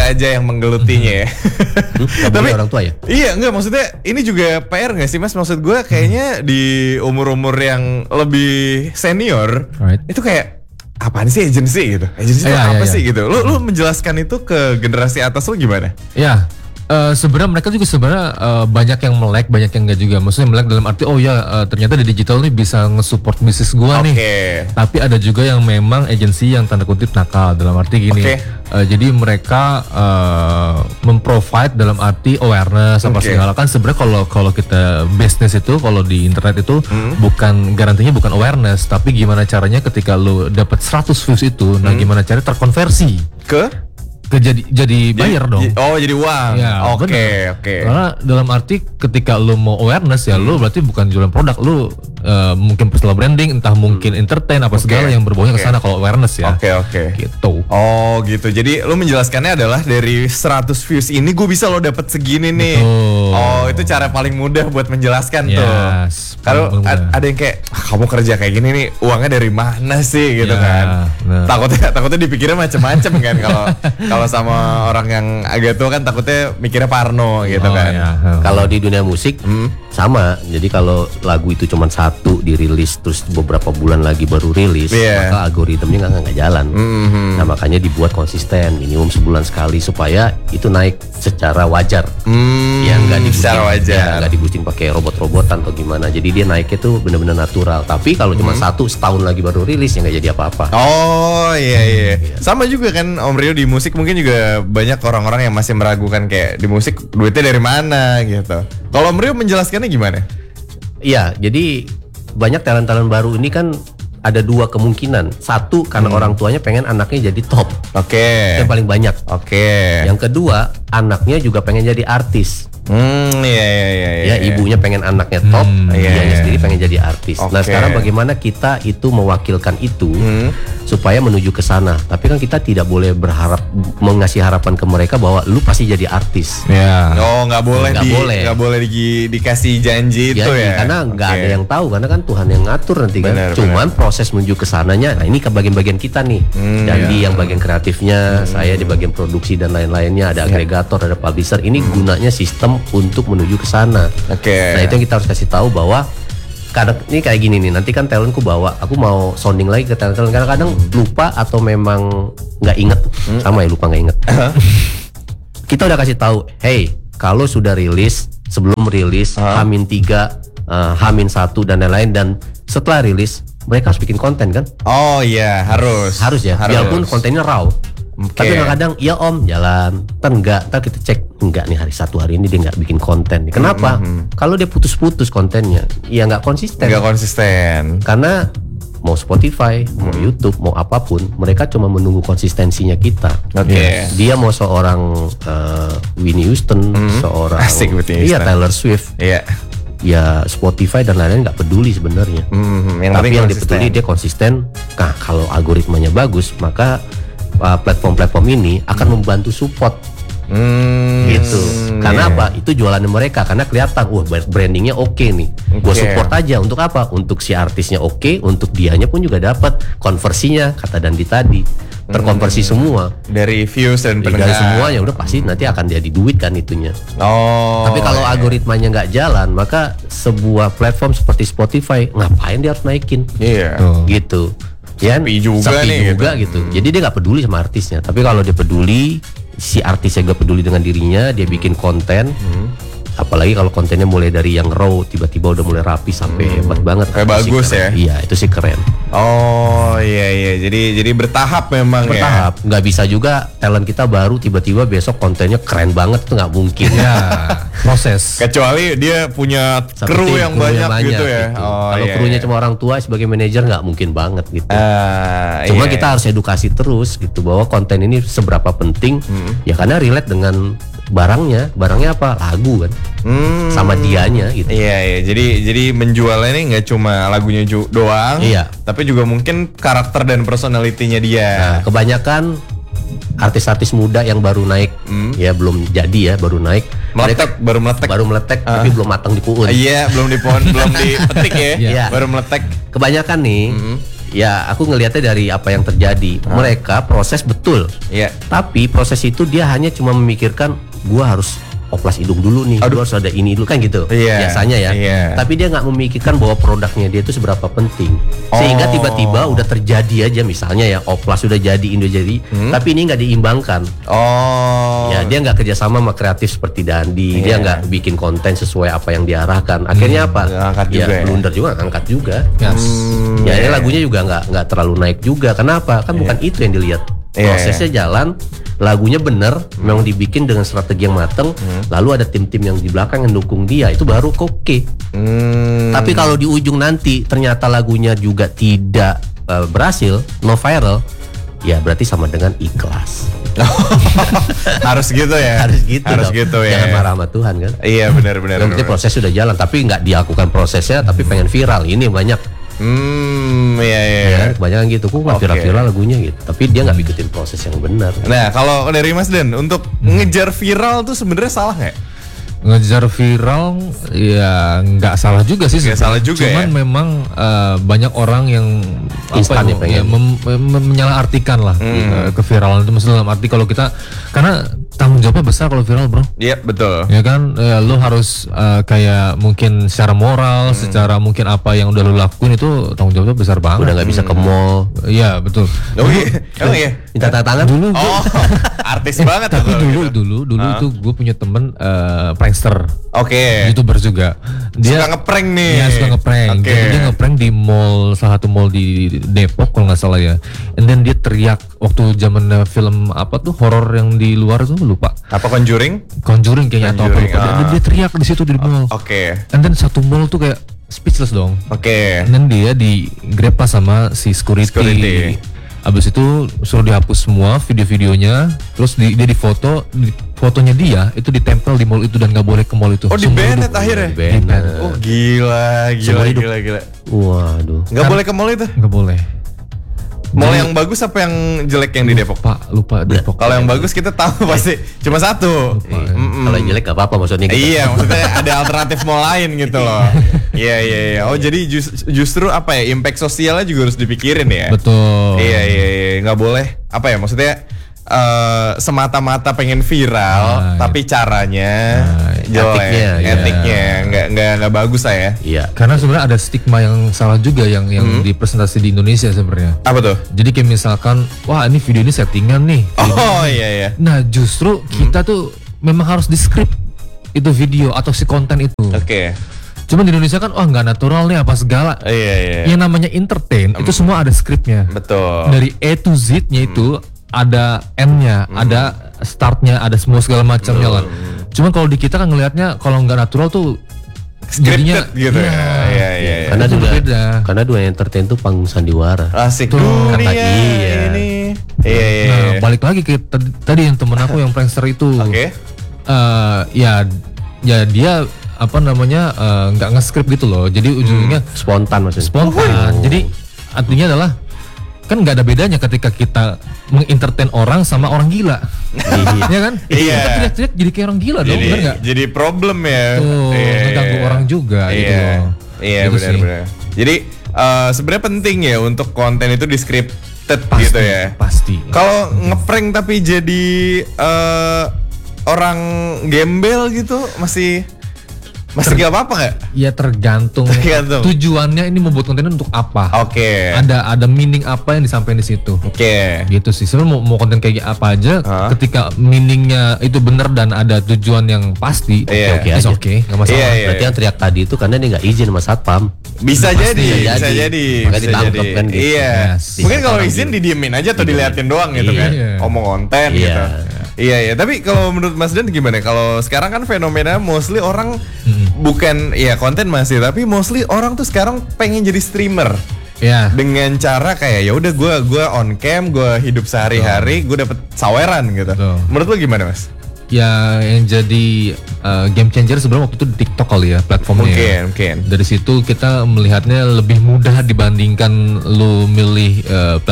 aja yang menggelutinya ya. Gak boleh orang tua ya? Iya, enggak, maksudnya ini juga PR gak sih Mas? Maksud gue kayaknya di umur-umur yang lebih senior, itu kayak apaan sih agency gitu? Agency itu apa sih gitu? Lu menjelaskan itu ke generasi atas lu gimana? Ya, sebenarnya mereka juga banyak yang melek, banyak yang enggak juga. Maksudnya melek dalam arti ternyata di digital nih bisa nge-support bisnis gua nih. Tapi ada juga yang memang agensi yang tanda kutip nakal dalam arti gini. Jadi mereka memprovide dalam arti awareness apa segala kan sebenarnya kalau kita bisnis itu kalau di internet itu bukan garantinya bukan awareness tapi gimana caranya ketika lu dapat 100 views itu nah gimana caranya terkonversi jadi bayar dong. Oh, jadi uang. Ya, oke. Karena dalam arti ketika lu mau awareness ya lu berarti bukan jualan produk, lu mungkin personal branding, entah mungkin entertain apa segala yang berbaunya ke sana kalau awareness ya. Oke. Gitu. Oh, gitu. Jadi lu menjelaskannya adalah dari 100 views ini gue bisa lo dapat segini nih. Betul. Oh, itu cara paling mudah buat menjelaskan tuh. Kalau ada yang kayak kamu kerja kayak gini nih, uangnya dari mana sih gitu kan. Takutnya dipikirnya macam-macam kan kalau sama orang yang agak tua kan takutnya mikirnya parno gitu kan. Kalau di dunia musik sama. Jadi kalau lagu itu cuma satu dirilis terus beberapa bulan lagi baru rilis, maka algoritmanya nggak jalan. Nah makanya dibuat konsisten, minimum sebulan sekali supaya itu naik secara wajar. Yang nggak nggak di-boosting pakai robot-robotan atau gimana. Jadi dia naiknya tuh benar-benar natural. Tapi kalau cuma satu setahun lagi baru rilis ya nggak jadi apa-apa. Oh iya. Sama juga kan Om Rio di musik mungkin juga banyak orang-orang yang masih meragukan kayak di musik duitnya dari mana gitu. Kalau Om Rio menjelaskannya gimana? Iya, jadi banyak talent-talent baru ini kan ada dua kemungkinan. Satu karena orang tuanya pengen anaknya jadi top. Yang paling banyak. Yang kedua, anaknya juga pengen jadi artis. Iya. Ibunya pengen anaknya top, dianya sendiri pengen jadi artis. Nah sekarang bagaimana kita itu mewakilkan itu supaya menuju ke sana. Tapi kan kita tidak boleh berharap mengasih harapan ke mereka bahwa lu pasti jadi artis. Oh nggak boleh dikasih janji itu ya. Karena nggak ada yang tahu karena kan Tuhan yang ngatur nanti kan. Cuman proses menuju ke sananya. Nah ini ke bagian-bagian kita nih. Jadi yang bagian kreatifnya, saya di bagian produksi dan lain-lainnya. Ada agregator, ada publisher. Ini gunanya sistem untuk menuju ke sana. Nah itu yang kita harus kasih tahu bahwa kadang ini kayak gini nih. Nanti kan talentku bawa, aku mau sounding lagi ke talent. Kadang-kadang lupa atau memang nggak inget. Sama ya lupa nggak inget. Kita udah kasih tahu, hey kalau sudah rilis, sebelum rilis, H-3, H-1 dan lain-lain dan setelah rilis mereka harus bikin konten kan? Oh iya harus ya. Biarpun kontennya raw. Tapi kadang-kadang ya om jalan, enggak, ntar kita cek enggak nih hari ini dia nggak bikin konten. Kenapa? Kalau dia putus-putus kontennya, ya nggak konsisten. Karena mau Spotify, mau YouTube, mau apapun, mereka cuma menunggu konsistensinya kita. Dia mau seorang Whitney Houston, seorang Taylor Swift. Ya Spotify dan lain-lain nggak peduli sebenarnya. Tapi yang dipeduli dia konsisten. Nah kalau algoritmanya bagus, maka platform-platform ini akan membantu support gitu. Karena apa? Itu jualannya mereka. Karena kelihatan, brandingnya oke nih. Gue support aja. Untuk apa? Untuk si artisnya oke, untuk dianya pun juga dapat konversinya. Kata Dandi tadi terkonversi semua dari views dan pendengar. Dari semuanya udah pasti nanti akan jadi duit kan itunya. Tapi kalau algoritmanya nggak jalan, maka sebuah platform seperti Spotify ngapain dia harus naikin? Gitu. Sepi juga gitu. Jadi dia nggak peduli sama artisnya. Tapi kalau dia peduli, si artisnya gak peduli dengan dirinya, dia bikin konten. Apalagi kalau kontennya mulai dari yang raw tiba-tiba udah mulai rapi sampai hebat banget. Kayak bagus ya. Iya, itu sih keren. Oh iya. Jadi bertahap memang ya. Nggak bisa juga talent kita baru tiba-tiba besok kontennya keren banget, itu nggak mungkin. Proses. Kecuali dia punya kru yang banyak gitu ya. Gitu. Kalau krunya cuma orang tua sebagai manajer nggak mungkin banget gitu. Cuma kita harus edukasi terus gitu bahwa konten ini seberapa penting. Ya karena relate dengan barangnya apa? Lagu kan. Sama dianya gitu. Iya. Jadi menjualnya ini nggak cuma lagunya doang. Tapi juga mungkin karakter dan personalitinya dia. Nah, kebanyakan artis-artis muda yang baru naik, ya belum jadi ya, baru naik. Baru meletek, tapi belum matang di puun. Iya, belum dipetik ya. Baru meletek. Kebanyakan nih, ya aku ngelihatnya dari apa yang terjadi. Mereka proses betul. Tapi proses itu dia hanya cuma memikirkan gua harus oplas hidung dulu nih, gua harus ada ini dulu kan gitu. Biasanya ya. Tapi dia nggak memikirkan bahwa produknya dia itu seberapa penting. Sehingga tiba-tiba udah terjadi aja misalnya ya oplas sudah jadi, tapi ini nggak diimbangkan. Ya dia nggak kerjasama sama kreatif seperti Dandi, dia nggak bikin konten sesuai apa yang diarahkan. Akhirnya apa? Blunder juga, angkat juga. Ya lagunya juga nggak terlalu naik juga. Kenapa? Kan bukan itu yang dilihat. Prosesnya jalan, lagunya bener, memang dibikin dengan strategi yang mateng. Lalu ada tim-tim yang di belakang yang dukung dia, itu baru oke. Tapi kalau di ujung nanti ternyata lagunya juga tidak berhasil, no viral, ya berarti sama dengan ikhlas. Harus gitu ya. Harus gitu ya. Jangan marah sama Tuhan kan. Iya benar-benar. Nanti proses sudah jalan, tapi nggak dilakukan prosesnya, tapi pengen viral. Ini banyak. Kebanyakan gitu, kok nggak viral lagunya gitu. Tapi dia nggak bikin proses yang benar. Nah, kalau dari Mas Den, untuk ngejar viral tuh sebenarnya salah nggak? Ngejar viral ya nggak salah juga sih. Nggak salah juga. Cuman memang banyak orang yang menyalahartikan lah keviralan itu. Maksudnya dalam arti kalau kita, karena tanggung jawabnya besar kalau viral, bro. Iya betul. Ya kan, lo harus kayak mungkin secara moral, secara mungkin apa yang udah lo lakuin itu tanggung jawabnya besar banget. Udah nggak bisa ke mall. Iya betul. Iya. Minta tanda tangan dulu. Artis banget. Tapi dulu itu gue punya temen prankster. YouTuber juga. Dia suka ngeprank nih. Iya, suka ngeprank. Jadi dia ngeprank di mall, salah satu mall di Depok kalau nggak salah ya. And then dia teriak waktu zaman film apa tuh horor yang di luar tuh, lupa. Apa Conjuring kayaknya atau apa lupa. Dia teriak di situ di mall. And then satu mall tuh kayak speechless dong. And then dia di grab pas sama si security. Abis itu suruh dihapus semua video-videonya, terus dia fotonya dia itu ditempel di mall itu dan nggak boleh ke mall itu. Di-banned akhirnya. Oh gila. Waduh. Nggak boleh ke mall itu? Nggak boleh. Mall yang bagus apa yang jelek yang di Depok? Lupa Depok. Kalau yang bagus kita tahu pasti cuma satu. Kalau yang jelek gak apa-apa maksudnya. Iya, maksudnya ada alternatif mall lain gitu loh. Iya. Oh jadi justru apa ya, impact sosialnya juga harus dipikirin ya. Betul. Iya. Nggak boleh apa ya, maksudnya semata-mata pengen viral, tapi caranya jelek, etiknya nggak bagus lah ya. Iya. Karena sebenarnya ada stigma yang salah juga yang dipresentasi di Indonesia sebenarnya. Apa tuh? Jadi kayak misalkan, wah ini video ini settingan nih. Iya. Nah justru kita tuh memang harus di script itu video atau si konten itu. Cuman di Indonesia kan, nggak natural nih apa segala. Iya. Yang namanya entertain itu semua ada skripnya. Betul. Dari A to Z-nya itu ada N-nya, ada startnya, ada semua segala macamnya lah. Cuman kalau di kita kan ngelihatnya kalau nggak natural tuh jadinya gitu ya. Karena dunia entertain tuh panggung sandiwara. Asik. Kata ini. Nah, balik lagi ke tadi yang temen aku yang prankster itu. Ya dia apa namanya nggak nge-script gitu loh. Jadi ujungnya spontan maksudnya. Spontan. Jadi artinya adalah kan nggak ada bedanya ketika kita mengentertain orang sama orang gila. Iya kan? Iya. Kita teriak-teriak jadi kayak orang gila dong, benar nggak? Jadi problem ya. Tuh, mengganggu orang juga gitu loh. Iya benar-benar. Jadi sebenarnya penting ya untuk konten itu di-scripted gitu ya. Pasti. Kalau ngeprank tapi jadi orang gembel gitu masih gak apa-apa gak? Ya tergantung. Tujuannya ini membuat konten untuk apa? Ada meaning apa yang disampaikan di situ? Gitu sih. Sebenarnya mau konten kayak apa aja, ketika meaningnya itu benar dan ada tujuan yang pasti, oke, nggak masalah. Berarti yang teriak tadi itu karena dia nggak izin sama satpam. Bisa jadi. Makanya ditangkap kan gitu. Iya. Mungkin kalau izin didiemin aja atau diliatin doang gitu kan. Ngomong konten gitu. Iya. Tapi kalau menurut Mas Dan gimana? Kalau sekarang kan fenomena mostly orang bukan konten masih, tapi mostly orang tuh sekarang pengen jadi streamer. Dengan cara kayak ya udah gue on cam, gue hidup sehari-hari, gue dapet saweran gitu. Menurut lo gimana Mas? Ya yang jadi game changer sebenarnya waktu itu di TikTok kali ya platformnya. Mungkin. Dari situ kita melihatnya lebih mudah dibandingkan lu milih platform YouTube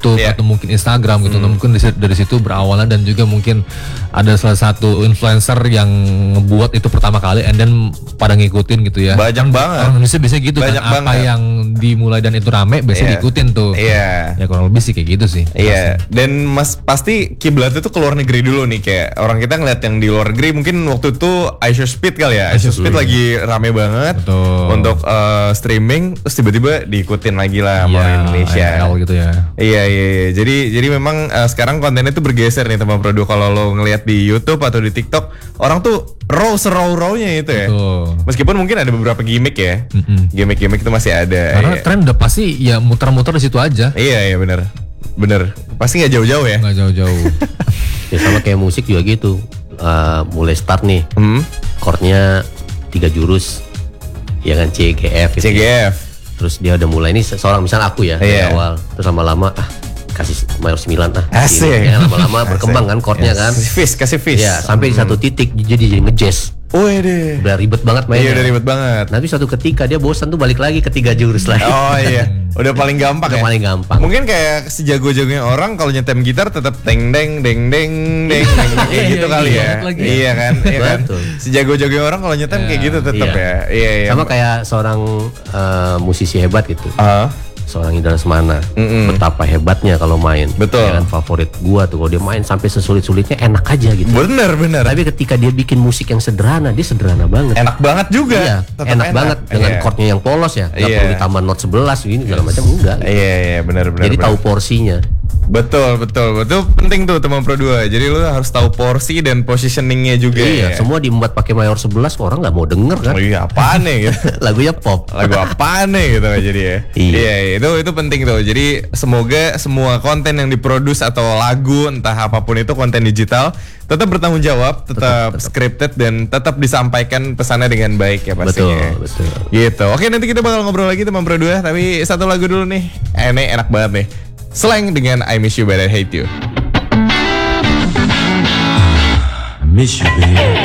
YouTube atau mungkin Instagram gitu. Mungkin dari situ berawalan dan juga mungkin ada salah satu influencer yang ngebuat itu pertama kali and then pada ngikutin gitu ya. Banyak banget. Orang Indonesia biasanya gitu kan, apa yang dimulai dan itu rame biasanya diikutin tuh. Iya. Ya kurang lebih sih kayak gitu sih. Iya. Dan Mas pasti kiblat itu ke luar negeri dulu nih, kayak orang kita ngeliat yang di luar negeri mungkin waktu itu iShowSpeed kali ya. iShowSpeed lagi rame banget. Betul. Untuk streaming, terus tiba-tiba diikutin lagi lah sama Indonesia. Gitu ya. Iya. Jadi memang sekarang kontennya tuh bergeser nih teman Pro 2. Kalau lo ngeliat di YouTube atau di TikTok, orang tuh raw-nya itu ya. Betul. Meskipun mungkin ada beberapa gimmick ya. Gimmick itu masih ada. Karena tren udah pasti ya muter-muter di situ aja. Iya bener. Pasti nggak jauh-jauh ya. Nggak jauh-jauh. Ya sama kayak musik juga gitu. Mulai start nih, chordnya 3 jurus, ya kan, C, G, F gitu. C, G, F. Terus dia udah mulai nih, seorang misalnya aku ya dari awal, terus lama-lama kasih mayor 9 asik. Ya, lama-lama berkembang kan chordnya kan. Kasih fish. Ya sampai di satu titik jadi nge-jazz. Wede. Udah ribet banget mainnya. Iya udah ribet banget. Tapi suatu ketika dia bosan tuh balik lagi ke 3 jurus lagi. Oh iya. Udah paling gampang udah ya. Paling gampang. Mungkin kayak sejago-jagonya orang kalau nyetem gitar tetap deng deng kayak gitu kali ya. Iya kan? Sejago-jagonya orang kalau nyetem kayak gitu tetap ya. Iya. Sama kayak seorang musisi hebat gitu. Seorang Indra Lesmana, betapa hebatnya kalau main. Betul. Yang favorit gua tuh kalau dia main sampai sesulit-sulitnya enak aja gitu. Bener. Tapi ketika dia bikin musik yang sederhana, dia sederhana banget. Enak banget juga. Iya, enak banget dengan chordnya yang polos ya. Gak perlu ditambah not 11 ini segala macam enggak. Iya, benar. Jadi tahu porsinya. Betul. Penting tuh teman Pro 2. Jadi lu harus tahu porsi dan positioningnya juga. Iya, semua diembat pakai mayor 11, orang nggak mau denger kan. Oh iya, apaan nih gitu. Lagunya pop. Lagu apaan nih gitu jadi ya. Iya, itu penting tuh. Jadi semoga semua konten yang diproduksi atau lagu entah apapun itu konten digital tetap bertanggung jawab, tetap scripted dan tetap disampaikan pesannya dengan baik ya pastinya. Betul. Gitu. Oke, nanti kita bakal ngobrol lagi teman Pro 2, tapi satu lagu dulu nih. Ini enak banget nih. Slang dengan I Miss You But I Hate You. I miss you, baby.